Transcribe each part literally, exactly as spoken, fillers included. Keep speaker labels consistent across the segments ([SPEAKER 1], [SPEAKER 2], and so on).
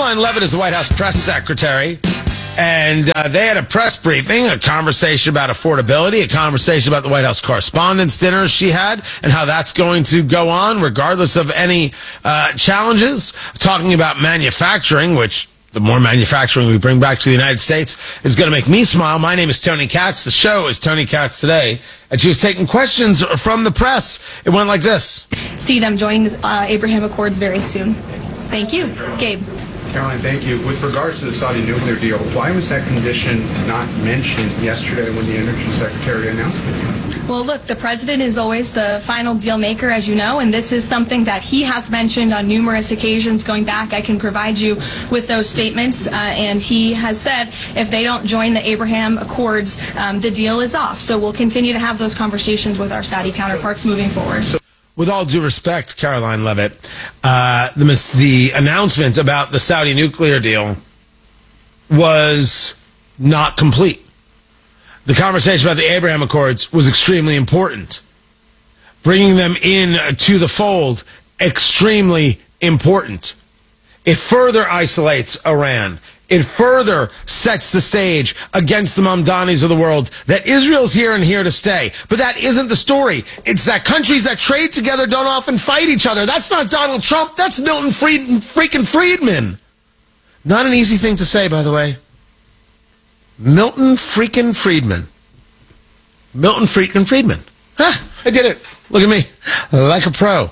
[SPEAKER 1] Caroline Leavitt is the White House press secretary, and uh, they had a press briefing, a conversation about affordability, a conversation about the White House Correspondents' Dinner she had, and how that's going to go on regardless of any uh, challenges. Talking about manufacturing, which the more manufacturing we bring back to the United States is going to make me smile. My name is Tony Katz. The show is Tony Katz Today. And she was taking questions from the press. It went like this.
[SPEAKER 2] See them join the uh, Abraham Accords very soon. Thank you. Gabe.
[SPEAKER 3] Caroline, thank you. With regards to the Saudi nuclear deal, why was that condition not mentioned yesterday when the Energy Secretary announced it?
[SPEAKER 2] Well, look, the president is always the final deal maker, as you know, and this is something that he has mentioned on numerous occasions going back. I can provide you with those statements, uh, and he has said if they don't join the Abraham Accords, um, the deal is off. So we'll continue to have those conversations with our Saudi counterparts moving forward.
[SPEAKER 1] With all due respect, Caroline Leavitt, uh, the, the announcement about the Saudi nuclear deal was not complete. The conversation about the Abraham Accords was extremely important. Bringing them in to the fold, extremely important. It further isolates Iran. It further sets the stage against the Mamdanis of the world that Israel's here and here to stay. But that isn't the story. It's that countries that trade together don't often fight each other. That's not Donald Trump. That's Milton Fried- freaking Friedman. Not an easy thing to say, by the way. Milton freaking Friedman. Milton freaking Friedman. Huh, I did it. Look at me. Like a pro.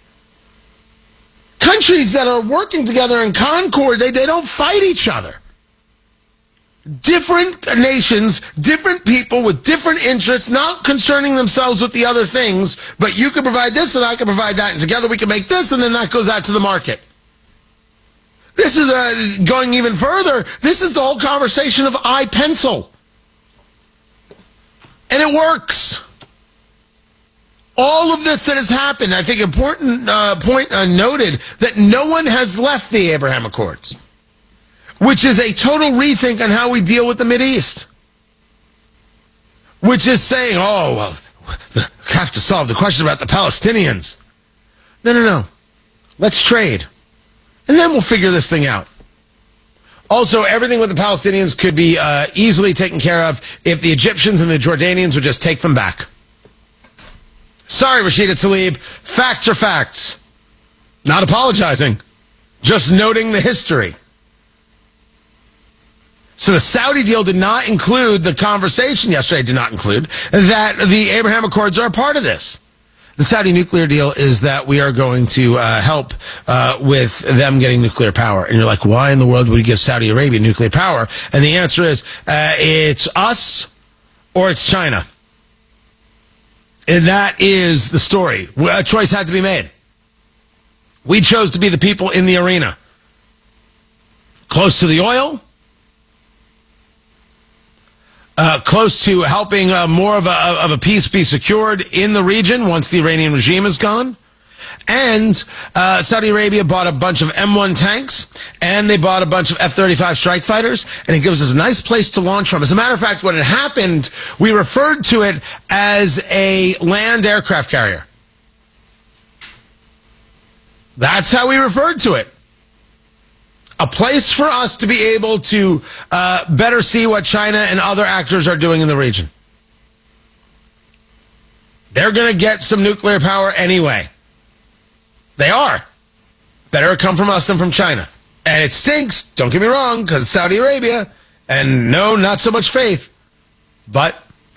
[SPEAKER 1] Countries that are working together in concord, they, they don't fight each other. Different nations, different people with different interests, not concerning themselves with the other things, but you can provide this and I can provide that, and together we can make this, and then that goes out to the market. This is uh, going even further. This is the whole conversation of iPencil. And it works. All of this that has happened, I think important uh, point uh, noted that no one has left the Abraham Accords, which is a total rethink on how we deal with the Mideast, which is saying, oh, well, we have to solve the question about the Palestinians. No, no, no. Let's trade. And then we'll figure this thing out. Also, everything with the Palestinians could be uh, easily taken care of if the Egyptians and the Jordanians would just take them back. Sorry, Rashida Tlaib. Facts are facts. Not apologizing. Just noting the history. So the Saudi deal did not include, the conversation yesterday did not include, that the Abraham Accords are a part of this. The Saudi nuclear deal is that we are going to uh, help uh, with them getting nuclear power. And you're like, why in the world would we give Saudi Arabia nuclear power? And the answer is, uh, it's us or it's China. And that is the story. A choice had to be made. We chose to be the people in the arena. Close to the oil. Uh, close to helping uh, more of a, of a peace be secured in the region once the Iranian regime is gone. And uh, Saudi Arabia bought a bunch of M one tanks, and they bought a bunch of F thirty-five strike fighters, and it gives us a nice place to launch from. As a matter of fact, when it happened, we referred to it as a land aircraft carrier. That's how we referred to it. A place for us to be able to uh, better see what China and other actors are doing in the region. They're going to get some nuclear power anyway. They are. Better come from us than from China. And it stinks, don't get me wrong, because it's Saudi Arabia. And no, not so much faith. But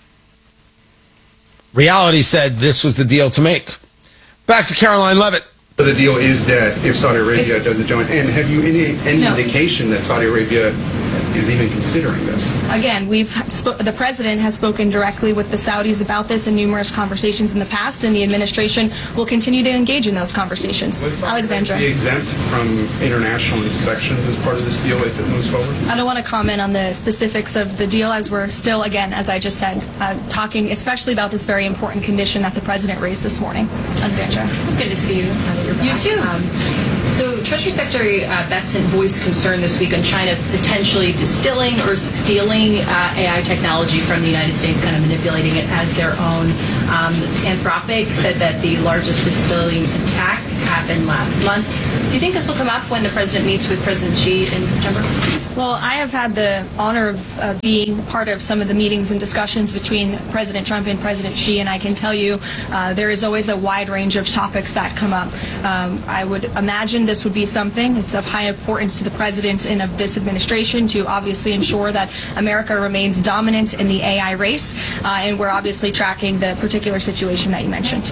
[SPEAKER 1] reality said this was the deal to make. Back to Caroline Leavitt.
[SPEAKER 3] So the deal is dead if Saudi Arabia it's, doesn't join. And have you any, any no. indication that Saudi Arabia is even considering this?
[SPEAKER 2] Again, we've sp- the president has spoken directly with the Saudis about this in numerous conversations in the past, and the administration will continue to engage in those conversations. Alexandra.
[SPEAKER 3] Be exempt from international inspections as part of this deal if it moves forward?
[SPEAKER 2] I don't want to comment on the specifics of the deal, as we're still, again, as I just said, uh, talking especially about this very important condition that the president raised this morning. Alexandra.
[SPEAKER 4] It's good to see you.
[SPEAKER 2] You too.
[SPEAKER 4] Um, So Treasury Secretary uh, Bessent voiced concern this week on China potentially distilling or stealing uh, A I technology from the United States, kind of manipulating it as their own. Um, Anthropic said that the largest distilling attack happened last month. Do you think this will come up when the president meets with President Xi in September?
[SPEAKER 2] Well, I have had the honor of uh, being part of some of the meetings and discussions between President Trump and President Xi, and I can tell you uh, there is always a wide range of topics that come up. Um, I would imagine this would be something. It's of high importance to the president and of this administration to obviously ensure that America remains dominant in the A I race, uh, and we're obviously tracking the particular situation that you mentioned.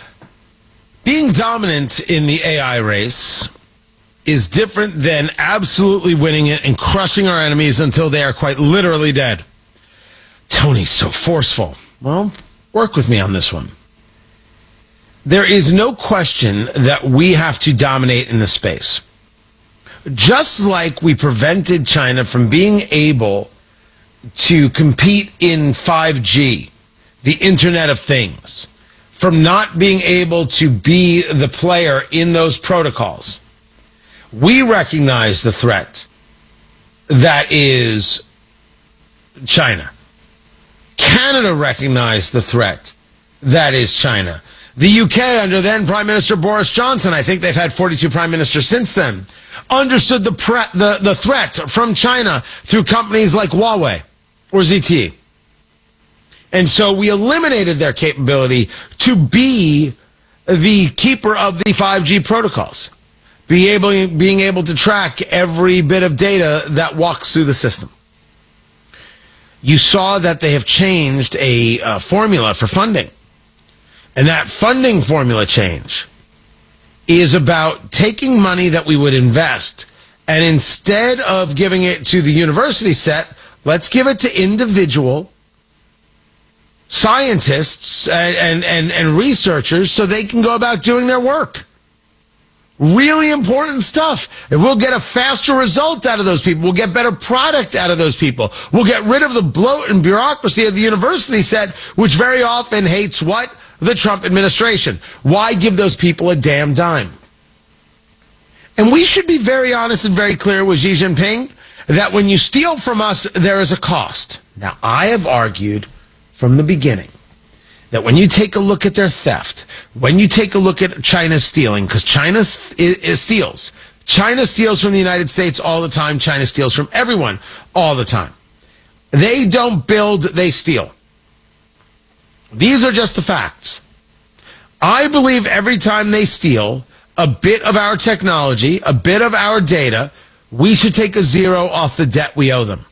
[SPEAKER 1] Being dominant in the A I race is different than absolutely winning it and crushing our enemies until they are quite literally dead. Tony's so forceful. Well, work with me on this one. There is no question that we have to dominate in the space. Just like we prevented China from being able to compete in five G, the Internet of Things, from not being able to be the player in those protocols. We recognize the threat that is China. Canada recognized the threat that is China. The U K, under then Prime Minister Boris Johnson, I think they've had forty-two prime ministers since then, understood the, pre- the, the threat from China through companies like Huawei or Z T E. And so we eliminated their capability to be the keeper of the five G protocols, be able, being able to track every bit of data that walks through the system. You saw that they have changed a uh, formula for funding. And that funding formula change is about taking money that we would invest, and instead of giving it to the university set, let's give it to individual scientists and, and, and researchers so they can go about doing their work. Really important stuff. And we'll get a faster result out of those people. We'll get better product out of those people. We'll get rid of the bloat and bureaucracy of the university set, which very often hates what? The Trump administration. Why give those people a damn dime? And we should be very honest and very clear with Xi Jinping that when you steal from us, there is a cost. Now, I have argued from the beginning that when you take a look at their theft, when you take a look at China's stealing, because China is, is steals. China steals from the United States all the time. China steals from everyone all the time. They don't build, they steal. These are just the facts. I believe every time they steal a bit of our technology, a bit of our data, we should take a zero off the debt we owe them.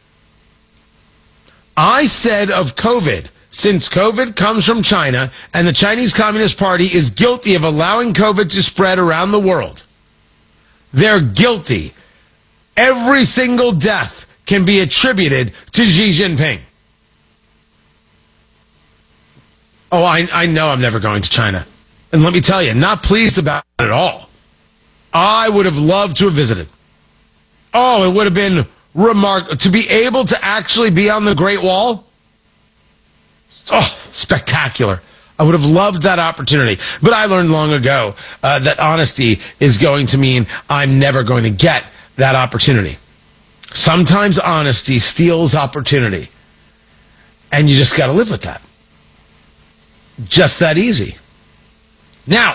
[SPEAKER 1] I said of COVID, since COVID comes from China and the Chinese Communist Party is guilty of allowing COVID to spread around the world, they're guilty. Every single death can be attributed to Xi Jinping. Oh, I, I know I'm never going to China. And let me tell you, not pleased about it at all. I would have loved to have visited. Oh, it would have been remarkable to be able to actually be on the Great Wall. Oh, spectacular. I would have loved that opportunity. But I learned long ago uh, that honesty is going to mean I'm never going to get that opportunity. Sometimes honesty steals opportunity. And you just got to live with that. Just that easy. Now,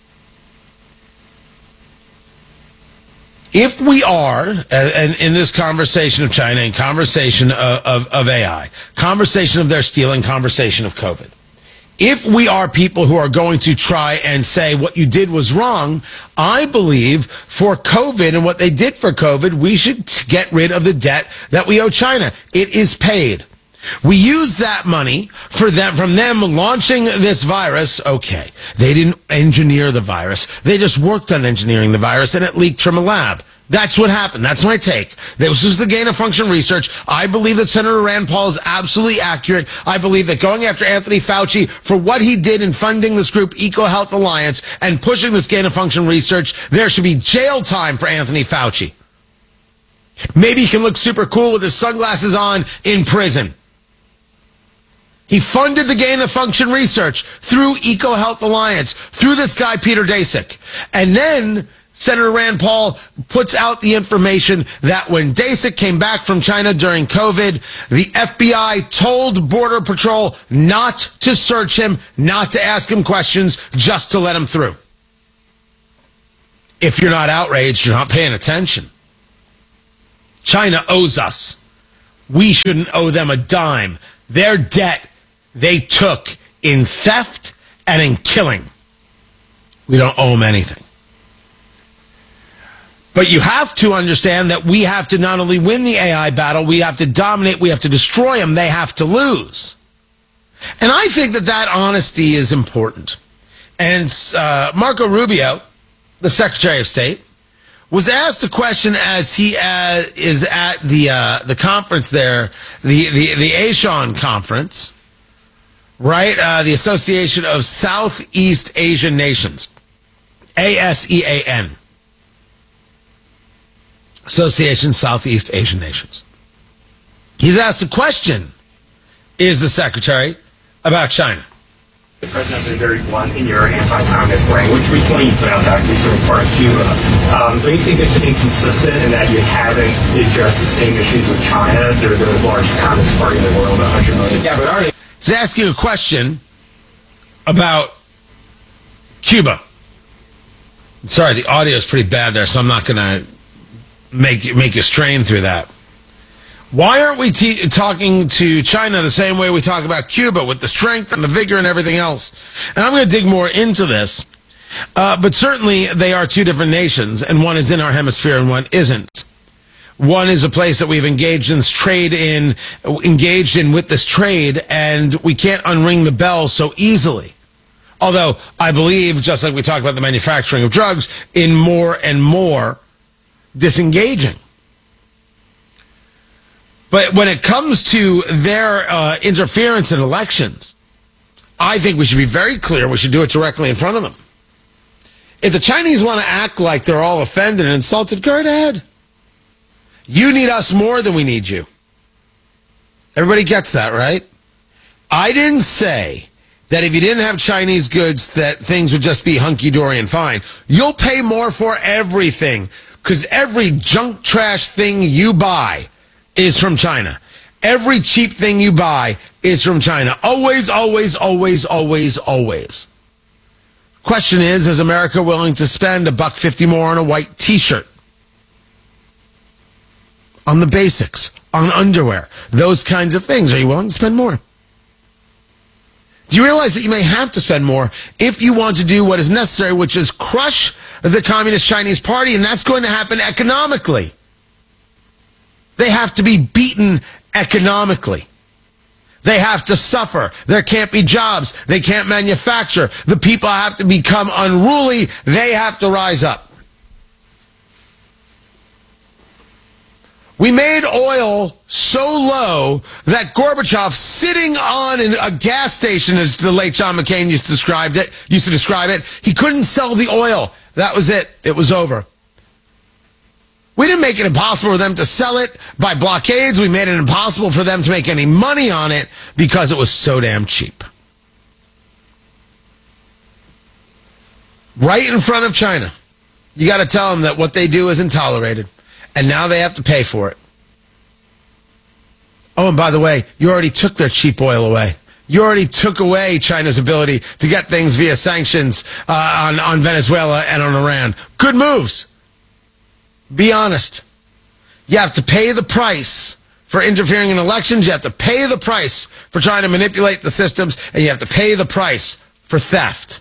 [SPEAKER 1] if we are, uh, in this conversation of China and conversation of, of, of A I, conversation of their stealing, conversation of COVID, if we are people who are going to try and say what you did was wrong, I believe for COVID and what they did for COVID, we should get rid of the debt that we owe China. It is paid. We use that money for them, from them launching this virus. Okay, they didn't engineer the virus. They just worked on engineering the virus and it leaked from a lab. That's what happened. That's my take. This was the gain-of-function research. I believe that Senator Rand Paul is absolutely accurate. I believe that going after Anthony Fauci for what he did in funding this group, EcoHealth Alliance, and pushing this gain-of-function research, there should be jail time for Anthony Fauci. Maybe he can look super cool with his sunglasses on in prison. He funded the gain-of-function research through EcoHealth Alliance, through this guy, Peter Daszak. And then Senator Rand Paul puts out the information that when Dasick came back from China during COVID, the F B I told Border Patrol not to search him, not to ask him questions, just to let him through. If you're not outraged, you're not paying attention. China owes us. We shouldn't owe them a dime. Their debt they took in theft and in killing. We don't owe them anything. But you have to understand that we have to not only win the A I battle, we have to dominate, we have to destroy them, they have to lose. And I think that that honesty is important. And uh, Marco Rubio, the Secretary of State, was asked a question as he uh, is at the uh, the conference there, the, the, the ASEAN conference, right? Uh, the Association of Southeast Asian Nations, A S E A N. Association Southeast Asian Nations. He's asked a question, is the Secretary, about China.
[SPEAKER 5] The President has been very blunt in your anti-communist language. Recently, you put out that recent report on Cuba. Um, do you think it's inconsistent in that you haven't addressed the same issues with China? They're the largest communist party in the world, one hundred million. Yeah, but are they?
[SPEAKER 1] He's asking a question about Cuba. Sorry, the audio is pretty bad there, so I'm not going to make you, make you strain through that. Why aren't we te- talking to China the same way we talk about Cuba, with the strength and the vigor and everything else? And I'm going to dig more into this. Uh, but certainly they are two different nations, and one is in our hemisphere and one isn't. One is a place that we've engaged in this trade in, engaged in with this trade, and we can't unring the bell so easily. Although I believe, just like we talk about the manufacturing of drugs, in more and more disengaging. But when it comes to their uh, interference in elections, I think we should be very clear. We should do it directly in front of them. If the Chinese want to act like they're all offended and insulted, go right ahead. You need us more than we need you. Everybody gets that, right? I didn't say that if you didn't have Chinese goods, that things would just be hunky-dory and fine. You'll pay more for everything, because every junk trash thing you buy is from China. Every cheap thing you buy is from China. Always, always, always, always, always. Question is, is America willing to spend a buck fifty more on a white T-shirt? On the basics, on underwear, those kinds of things. Are you willing to spend more? Do you realize that you may have to spend more if you want to do what is necessary, which is crush the Communist Chinese Party, and that's going to happen economically. They have to be beaten economically. They have to suffer. There can't be jobs. They can't manufacture. The people have to become unruly. They have to rise up. We made oil so low that Gorbachev, sitting on a gas station, as the late John McCain used to describe it, used to describe it, he couldn't sell the oil. That was it. It was over. We didn't make it impossible for them to sell it by blockades. We made it impossible for them to make any money on it because it was so damn cheap. Right in front of China. You got to tell them that what they do isn't tolerated. And now they have to pay for it. Oh, and by the way, you already took their cheap oil away. You already took away China's ability to get things via sanctions uh, on, on Venezuela and on Iran. Good moves. Be honest. You have to pay the price for interfering in elections. You have to pay the price for trying to manipulate the systems. And you have to pay the price for theft.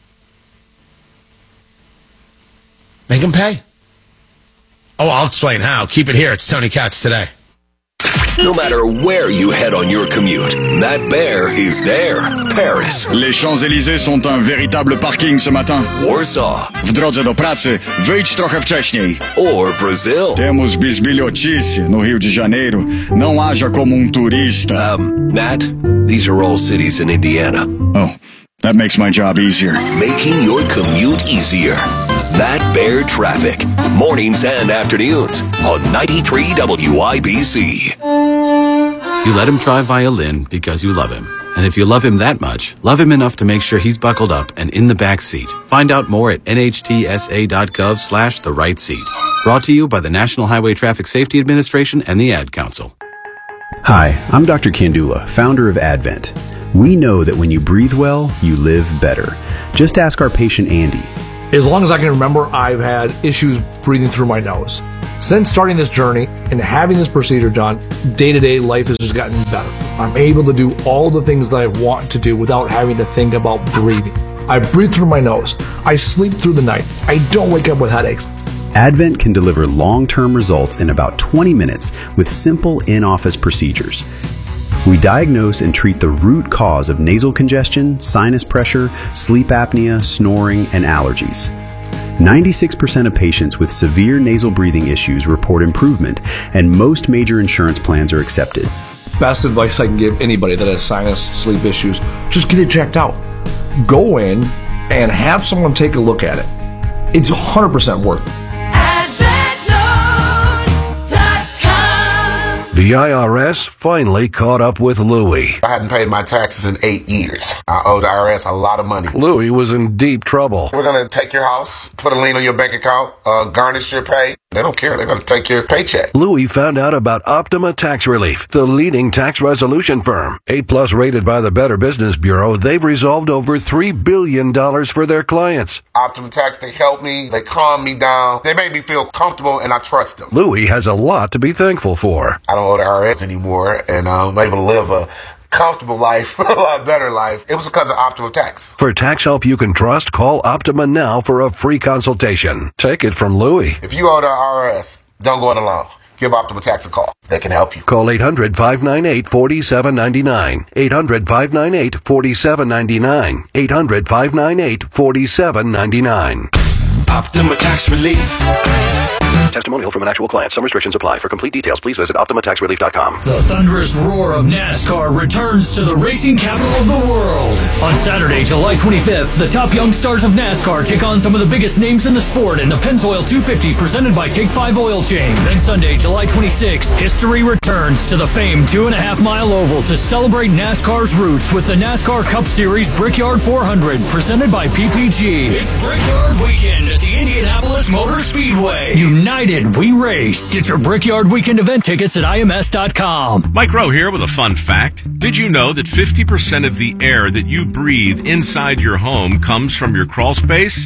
[SPEAKER 1] Make them pay. Oh, I'll explain how. Keep it here. It's Tony Katz Today.
[SPEAKER 6] No matter where you head on your commute, Matt Bear is there. Paris.
[SPEAKER 7] Les Champs-Élysées sont un véritable parking ce matin.
[SPEAKER 6] Warsaw.
[SPEAKER 7] W drodze do pracy, wyjdź trochę wcześniej.
[SPEAKER 6] Or Brazil.
[SPEAKER 7] Temos bisbilhotice no Rio de Janeiro. Não haja como um turista.
[SPEAKER 6] Um, Matt, these are all cities in Indiana.
[SPEAKER 7] Oh, that makes my job easier.
[SPEAKER 6] Making your commute easier. Matt Bear Traffic. Mornings and afternoons on ninety-three W I B C.
[SPEAKER 8] You let him try violin because you love him. And if you love him that much, love him enough to make sure he's buckled up and in the back seat. Find out more at nhtsa.gov slash the right seat. Brought to you by the National Highway Traffic Safety Administration and the Ad Council.
[SPEAKER 9] Hi, I'm Doctor Kandula, founder of Advent. We know that when you breathe well, you live better. Just ask our patient Andy.
[SPEAKER 10] As long as I can remember, I've had issues breathing through my nose. Since starting this journey and having this procedure done, day-to-day life has just gotten better. I'm able to do all the things that I want to do without having to think about breathing. I breathe through my nose. I sleep through the night. I don't wake up with headaches.
[SPEAKER 9] Advent can deliver long-term results in about twenty minutes with simple in-office procedures. We diagnose and treat the root cause of nasal congestion, sinus pressure, sleep apnea, snoring, and allergies. ninety-six percent of patients with severe nasal breathing issues report improvement, and most major insurance plans are accepted.
[SPEAKER 10] Best advice I can give anybody that has sinus, sleep issues, just get it checked out. Go in and have someone take a look at it. It's one hundred percent worth it.
[SPEAKER 11] The I R S finally caught up with Louie.
[SPEAKER 12] I hadn't paid my taxes in eight years. I owe the I R S a lot of money.
[SPEAKER 11] Louie was in deep trouble.
[SPEAKER 12] We're going to take your house, put a lien on your bank account, uh, garnish your pay. They don't care. They're going to take your paycheck.
[SPEAKER 11] Louie found out about Optima Tax Relief, the leading tax resolution firm. A plus rated by the Better Business Bureau, they've resolved over three billion dollars for their clients.
[SPEAKER 12] Optima Tax, they help me. They calm me down. They make me feel comfortable, and I trust them.
[SPEAKER 11] Louie has a lot to be thankful for.
[SPEAKER 12] I don't owe the I R S anymore, and I'm able to live a comfortable life, a lot better life. It was because of Optima Tax.
[SPEAKER 11] For tax help you can trust, call Optima now for a free consultation. Take it from Louie.
[SPEAKER 12] If you owe the I R S, don't go it alone. Give Optima Tax a call. They can help you.
[SPEAKER 11] Call eight hundred, five nine eight, four seven nine nine. eight hundred, five nine eight, four seven nine nine. eight hundred, five nine eight, four seven nine nine.
[SPEAKER 6] Optima Tax Relief.
[SPEAKER 11] Testimonial from an actual client. Some restrictions apply. For complete details, please visit Optima Tax Relief dot com.
[SPEAKER 13] The thunderous roar of NASCAR returns to the racing capital of the world. On Saturday, July twenty-fifth, the top young stars of NASCAR take on some of the biggest names in the sport in the Pennzoil two fifty presented by Take five Oil Change. Then Sunday, July twenty-sixth, history returns to the famed two and a half mile oval to celebrate NASCAR's roots with the NASCAR Cup Series Brickyard four hundred presented by P P G. It's Brickyard Weekend at the Indianapolis Motor Speedway. United we race. Get your Brickyard Weekend event tickets at I M S dot com.
[SPEAKER 14] Mike Rowe here with a fun fact. Did you know that fifty percent of the air that you breathe inside your home comes from your crawl space?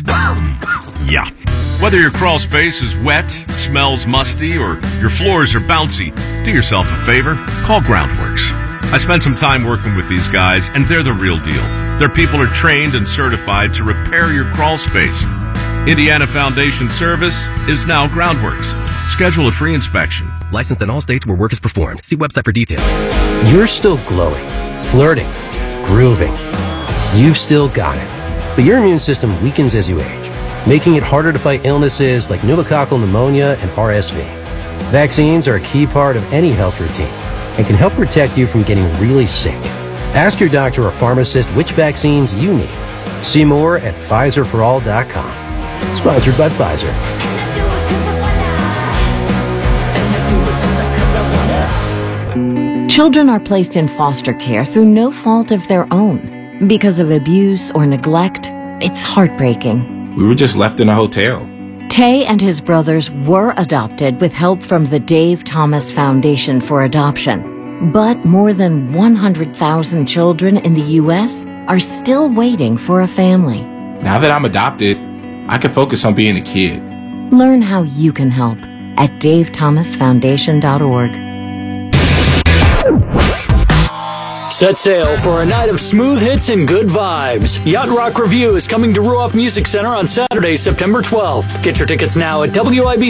[SPEAKER 14] Yeah. Whether your crawl space is wet, smells musty, or your floors are bouncy, do yourself a favor, call Groundworks. I spent some time working with these guys, and they're the real deal. Their people are trained and certified to repair your crawl space. Indiana Foundation Service is now Groundworks. Schedule a free inspection.
[SPEAKER 15] Licensed in all states where work is performed. See website for details. You're still glowing, flirting, grooving. You've still got it. But your immune system weakens as you age, making it harder to fight illnesses like pneumococcal pneumonia and R S V. Vaccines are a key part of any health routine and can help protect you from getting really sick. Ask your doctor or pharmacist which vaccines you need. See more at Pfizer for all dot com. Sponsored by Pfizer.
[SPEAKER 16] Children are placed in foster care through no fault of their own. Because of abuse or neglect, it's heartbreaking.
[SPEAKER 17] We were just left in a hotel.
[SPEAKER 16] Tay and his brothers were adopted with help from the Dave Thomas Foundation for Adoption. But more than one hundred thousand children in the U S are still waiting for a family.
[SPEAKER 17] Now that I'm adopted, I can focus on being a kid.
[SPEAKER 16] Learn how you can help at dave thomas foundation dot org.
[SPEAKER 13] Set sail for a night of smooth hits and good vibes. Yacht Rock Review is coming to Ruoff Music Center on Saturday, September twelfth. Get your tickets now at W I B